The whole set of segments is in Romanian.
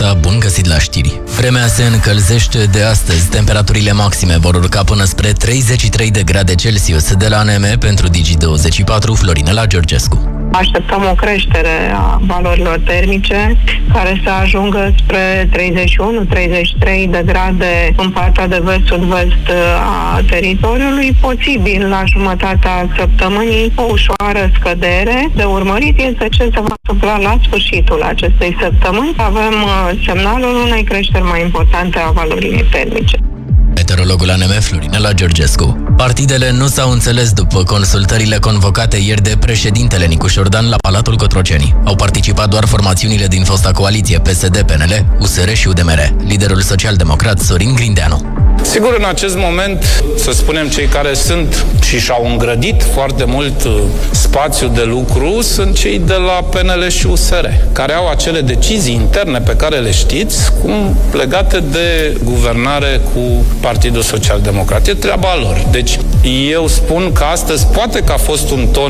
dimineața, bun găsit la știri. Vremea se încălzește de astăzi. Temperaturile maxime vor urca până spre 33 de grade Celsius. De la ANM pentru Digi24, Florinela Georgescu. Așteptăm o creștere a valorilor termice care să ajungă spre 31-33 de grade în partea de vest-sud-vest a teritoriului. Posibil la jumătatea săptămânii o ușoară scădere. De urmărit este ce se va întâmpla la sfârșitul acestei săptămâni. Avem semnalul unei creșteri mai importante a valorii termice. Meteorologul ANM Florinela Georgescu. Partidele nu s-au înțeles după consultările convocate ieri de președintele Nicu Șordan la Palatul Cotroceni. Au participat doar formațiunile din fosta coaliție PSD, PNL, USR și UDMR. Liderul social-democrat Sorin Grindeanu. Sigur, în acest moment, să spunem, cei care sunt și și-au îngrădit foarte mult spațiu de lucru sunt cei de la PNL și USR, care au acele decizii interne pe care le știți, legate de guvernare cu Partidul Social-Democrat. E treaba lor. Deci, eu spun că astăzi poate că a fost un ton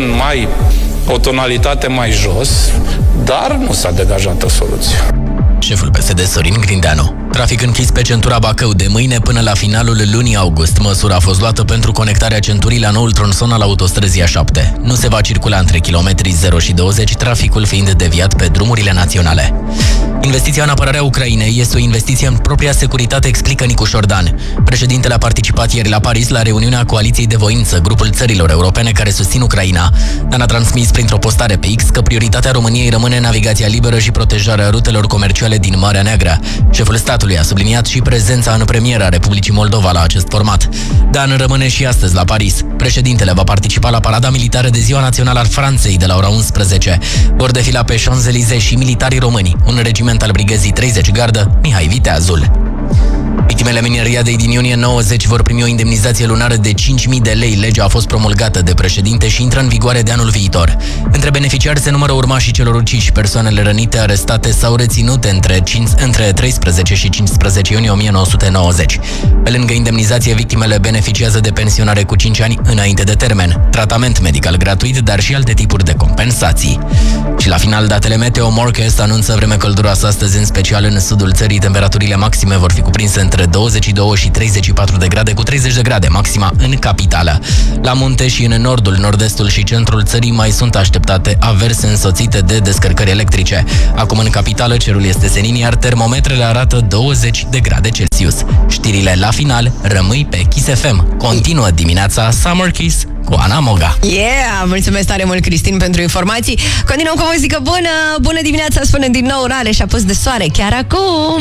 o tonalitate mai jos, dar nu s-a degajat o soluție. Șeful PSD Sorin Grindeanu. Trafic închis pe centura Bacău de mâine până la finalul lunii august. Măsura a fost luată pentru conectarea centurii la noul tronson al autostrăzii A7. Nu se va circula între kilometrii 0 și 20, traficul fiind deviat pe drumurile naționale. Investiția în apărarea Ucrainei este o investiție în propria securitate, explică Nicu Șordan. Președintele a participat ieri la Paris la reuniunea Coaliției de Voință, grupul țărilor europene care susțin Ucraina. Dan a transmis printr-o postare pe X că prioritatea României rămâne navigația liberă și protejarea rutelor comerciale din Marea Neagră. Șeful statului a subliniat și prezența în premieră a Republicii Moldova la acest format. Dan rămâne și astăzi la Paris. Președintele va participa la parada militară de Ziua Națională al Franței de la ora 11. Vor defila pe Champs-Élysées și militarii români, un regiment al brigăzii 30 gardă, Mihai Viteazul. Victimele mineriadei din iunie 90 vor primi o indemnizație lunară de 5.000 de lei. Legea a fost promulgată de președinte și intră în vigoare de anul viitor. Între beneficiari se numără urmașii celor uciși, persoanele rănite, arestate sau reținute între 13 și 15 iunie 1990. Pe lângă indemnizație, victimele beneficiază de pensionare cu 5 ani înainte de termen, tratament medical gratuit, dar și alte tipuri de compensații. Și la final, datele Meteo Morecast anunță vreme călduroasă astăzi, în special în sudul țării. Temperaturile maxime vor fi cuprinse între 22 și 34 de grade, cu 30 de grade maxima în capitală. La munte și în nordul, nord-estul și centrul țării mai sunt așteptate averse însoțite de descărcări electrice. Acum în capitală cerul este senin, iar termometrele arată 20 de grade Celsius. Știrile la final rămâi pe Kiss FM. Continuă dimineața Summer Kiss cu Ana Moga. Yeah! Mulțumesc tare mult, Cristin, pentru informații. Continuăm cu o muzică bună. Bună dimineața, spune din nou Rale și a pus de soare chiar acum.